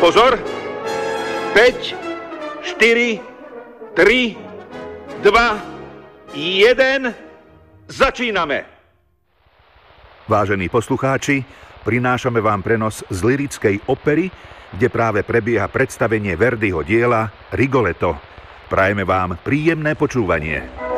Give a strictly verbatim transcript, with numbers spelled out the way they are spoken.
Pozor! päť, štyri, tri, dva, jeden. Začíname! Vážení poslucháči, prinášame vám prenos z lyrickej opery, kde práve prebieha predstavenie Verdiho diela Rigoletto. Prajeme vám príjemné počúvanie.